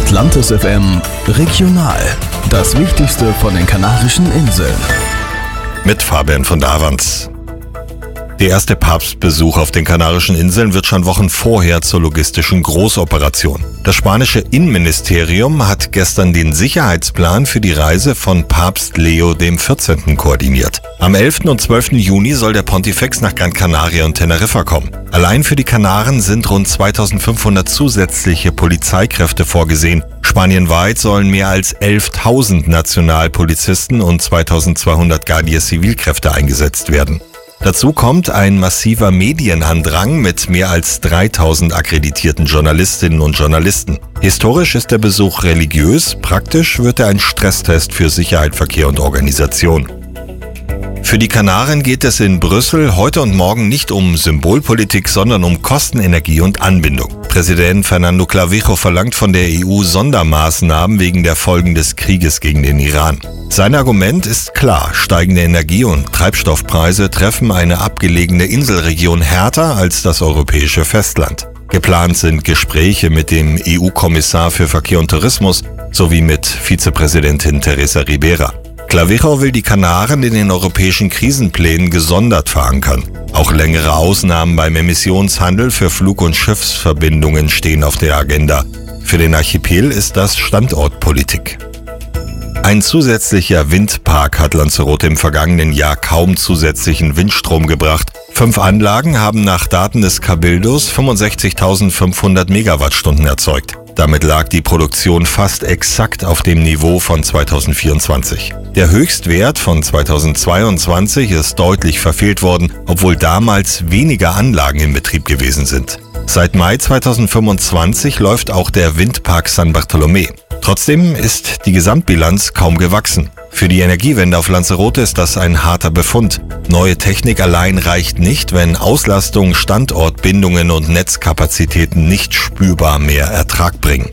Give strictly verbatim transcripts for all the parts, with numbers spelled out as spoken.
Atlantis F M Regional. Das Wichtigste von den Kanarischen Inseln. Mit Fabian von Davans. Der erste Papstbesuch auf den Kanarischen Inseln wird schon Wochen vorher zur logistischen Großoperation. Das spanische Innenministerium hat gestern den Sicherheitsplan für die Reise von Papst Leo der vierzehnten koordiniert. Am elften und zwölften Juni soll der Pontifex nach Gran Canaria und Teneriffa kommen. Allein für die Kanaren sind rund zweitausendfünfhundert zusätzliche Polizeikräfte vorgesehen. Spanienweit sollen mehr als elftausend Nationalpolizisten und zweitausendzweihundert Guardia Zivilkräfte eingesetzt werden. Dazu kommt ein massiver Medienandrang mit mehr als dreitausend akkreditierten Journalistinnen und Journalisten. Historisch ist der Besuch religiös, praktisch wird er ein Stresstest für Sicherheit, Verkehr und Organisation. Für die Kanaren geht es in Brüssel heute und morgen nicht um Symbolpolitik, sondern um Kosten, Energie und Anbindung. Präsident Fernando Clavijo verlangt von der E U Sondermaßnahmen wegen der Folgen des Krieges gegen den Iran. Sein Argument ist klar: Steigende Energie- und Treibstoffpreise treffen eine abgelegene Inselregion härter als das europäische Festland. Geplant sind Gespräche mit dem E U-Kommissar für Verkehr und Tourismus sowie mit Vizepräsidentin Teresa Ribera. Clavijo will die Kanaren in den europäischen Krisenplänen gesondert verankern. Auch längere Ausnahmen beim Emissionshandel für Flug- und Schiffsverbindungen stehen auf der Agenda. Für den Archipel ist das Standortpolitik. Ein zusätzlicher Windpark hat Lanzarote im vergangenen Jahr kaum zusätzlichen Windstrom gebracht. Fünf Anlagen haben nach Daten des Cabildos fünfundsechzigtausendfünfhundert Megawattstunden erzeugt. Damit lag die Produktion fast exakt auf dem Niveau von zweitausendvierundzwanzig. Der Höchstwert von zweitausendzweiundzwanzig ist deutlich verfehlt worden, obwohl damals weniger Anlagen in Betrieb gewesen sind. Seit Mai zweitausendfünfundzwanzig läuft auch der Windpark San Bartolomé. Trotzdem ist die Gesamtbilanz kaum gewachsen. Für die Energiewende auf Lanzarote ist das ein harter Befund. Neue Technik allein reicht nicht, wenn Auslastung, Standortbindungen und Netzkapazitäten nicht spürbar mehr Ertrag bringen.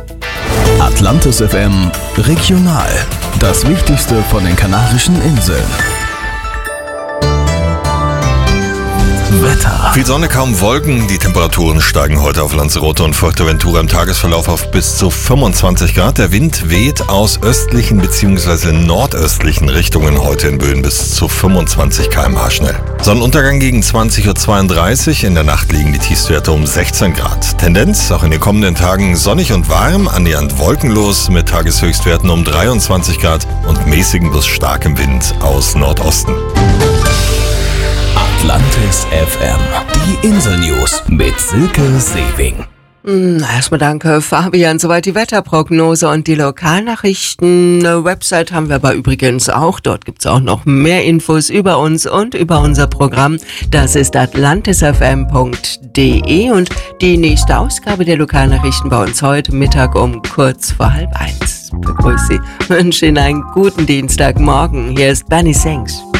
Atlantis F M Regional. Das Wichtigste von den Kanarischen Inseln. Wetter. Viel Sonne, kaum Wolken. Die Temperaturen steigen heute auf Lanzarote und Fuerteventura im Tagesverlauf auf bis zu fünfundzwanzig Grad. Der Wind weht aus östlichen bzw. nordöstlichen Richtungen heute in Böen bis zu fünfundzwanzig Kilometer pro Stunde schnell. Sonnenuntergang gegen zwanzig Uhr zweiunddreißig. In der Nacht liegen die Tiefstwerte um sechzehn Grad. Tendenz auch in den kommenden Tagen sonnig und warm, annähernd wolkenlos mit Tageshöchstwerten um dreiundzwanzig Grad und mäßigem bis starkem Wind aus Nordosten. Atlantis F M. Die Insel-News mit Silke Sewing. Erstmal danke, Fabian. Soweit die Wetterprognose und die Lokalnachrichten. Eine Website haben wir aber übrigens auch. Dort gibt es auch noch mehr Infos über uns und über unser Programm. Das ist atlantis f m punkt d e und die nächste Ausgabe der Lokalnachrichten bei uns heute Mittag um kurz vor halb eins. Begrüße Sie, wünsche Ihnen einen guten Dienstagmorgen. Hier ist Benny Sings.